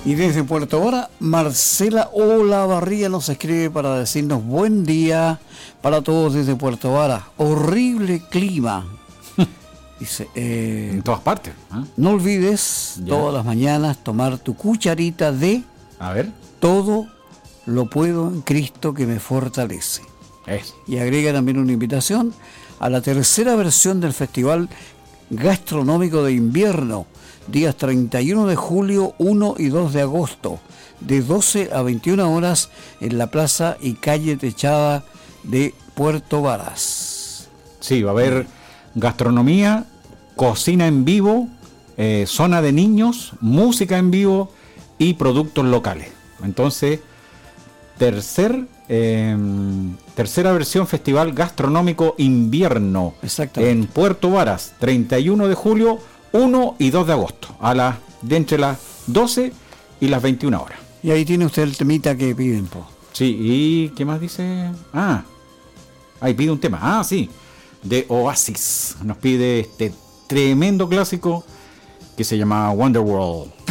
Y desde Puerto Vara, Marcela Olavarría nos escribe para decirnos buen día para todos desde Puerto Vara. Horrible clima. Dice, en todas partes. no olvides Ya. todas las mañanas tomar tu cucharita de A ver. todo lo puedo en Cristo que me fortalece. Y agrega también una invitación a la tercera versión del Festival Gastronómico de Invierno, días 31 de julio, 1 y 2 de agosto, de 12 a 21 horas en la plaza y calle techada de Puerto Varas. Sí, va a haber gastronomía, cocina en vivo, zona de niños, música en vivo y productos locales. Entonces, tercera versión Festival Gastronómico Invierno en Puerto Varas, 31 de julio, 1 y 2 de agosto, de entre las 12 y las 21 horas. Y ahí tiene usted el temita que piden, po. Sí, ¿y qué más dice? Ahí pide un tema. Sí, de Oasis. Nos pide este tremendo clásico que se llama Wonderworld.